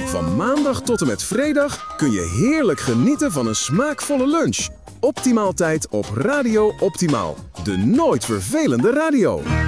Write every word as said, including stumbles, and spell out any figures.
Van maandag tot en met vrijdag kun je heerlijk genieten van een smaakvolle lunch. Optimaal tijd op Radio Optimaal. De nooit vervelende radio.